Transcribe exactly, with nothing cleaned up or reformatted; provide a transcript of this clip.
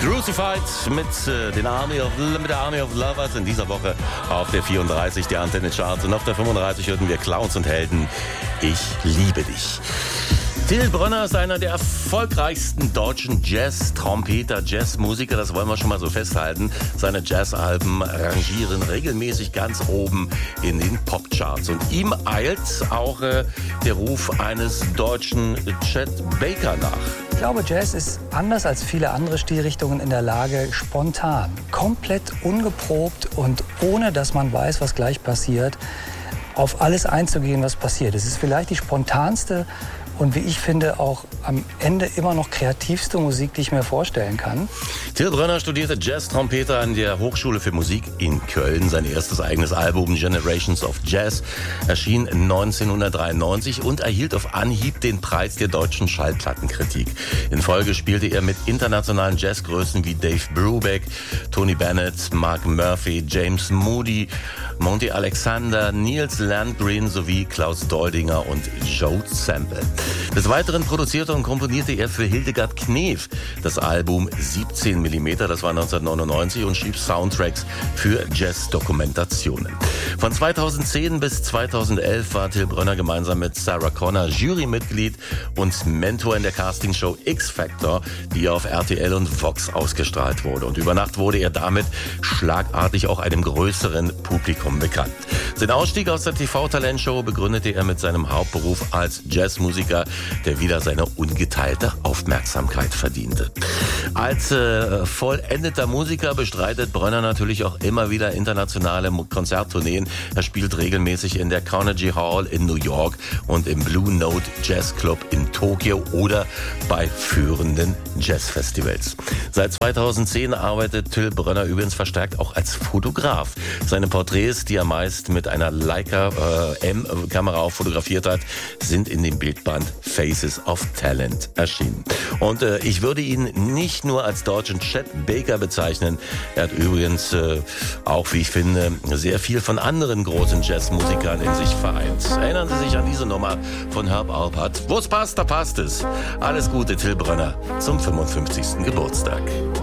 Crucified mit, äh, den Army of, mit der Army of Lovers in dieser Woche auf der vierunddreißig der Antenne Charts. Und auf der fünfunddreißig hörten wir Clowns und Helden. Ich liebe dich. Till Brönner ist einer der erfolgreichsten deutschen Jazz-Trompeter, Jazzmusiker, das wollen wir schon mal so festhalten. Seine Jazzalben rangieren regelmäßig ganz oben in den Popcharts. Und ihm eilt auch äh, der Ruf eines deutschen Chet Baker nach. Ich glaube, Jazz ist anders als viele andere Stilrichtungen in der Lage, spontan, komplett ungeprobt und ohne, dass man weiß, was gleich passiert, auf alles einzugehen, was passiert. Es ist vielleicht die spontanste und wie ich finde auch am Ende immer noch kreativste Musik, die ich mir vorstellen kann. Till Brönner studierte Jazz-Trompeter an der Hochschule für Musik in Köln. Sein erstes eigenes Album Generations of Jazz erschien neunzehnhundertdreiundneunzig und erhielt auf Anhieb den Preis der deutschen Schallplattenkritik. In Folge spielte er mit internationalen Jazzgrößen wie Dave Brubeck, Tony Bennett, Mark Murphy, James Moody, Monty Alexander, Niels Landgren sowie Klaus Doldinger und Joe Sample. Des Weiteren produzierte und komponierte er für Hildegard Knef das Album siebzehn Millimeter, das war neunzehnhundertneunundneunzig, und schrieb Soundtracks für Jazz-Dokumentationen. Von zweitausendzehn bis zweitausendelf war Till Brönner gemeinsam mit Sarah Connor Jurymitglied und Mentor in der Castingshow X Factor, die auf R T L und Vox ausgestrahlt wurde. Und über Nacht wurde er damit schlagartig auch einem größeren Publikum bekannt. Sein Ausstieg aus der T V-Talentshow begründete er mit seinem Hauptberuf als Jazzmusiker, der wieder seine ungeteilte Aufmerksamkeit verdiente. Als äh, vollendeter Musiker bestreitet Brönner natürlich auch immer wieder internationale Konzerttourneen. Er spielt regelmäßig in der Carnegie Hall in New York und im Blue Note Jazz Club in Tokio oder bei führenden Jazzfestivals. Seit zweitausendzehn arbeitet Till Brönner übrigens verstärkt auch als Fotograf. Seine Porträts, die er meist mit einer Leica äh, M-Kamera fotografiert hat, sind in dem Bildband Faces of Talent erschienen. Und äh, ich würde ihn nicht nur als deutschen Chet Baker bezeichnen. Er hat übrigens äh, auch, wie ich finde, sehr viel von anderen großen Jazzmusikern in sich vereint. Erinnern Sie sich an diese Nummer von Herb Alpert? Wo es passt, da passt es. Alles Gute, Till Brönner, zum fünfundfünfzigsten Geburtstag.